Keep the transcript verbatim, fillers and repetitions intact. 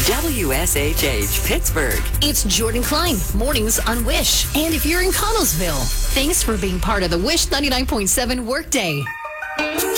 W S H H Pittsburgh. It's Jordan Klein, mornings on Wish. And if you're in Connellsville, thanks for being part of the Wish ninety-nine point seven Workday.